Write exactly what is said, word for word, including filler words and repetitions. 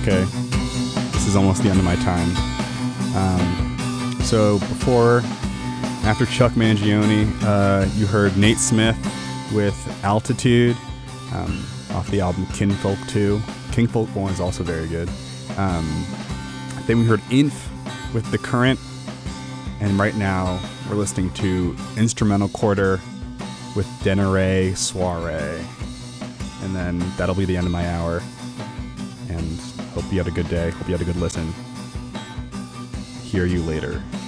okay. This is almost the end of my time. Um, so before, after Chuck Mangione, uh, you heard Nate Smith with Altitude um, off the album Kinfolk two. Kinfolk one is also very good. Um, then we heard Inf with The Current. And right now we're listening to Instrumental Quarter with Denere Soiree. And then that'll be the end of my hour. And hope you had a good day. Hope you had a good listen. Hear you later.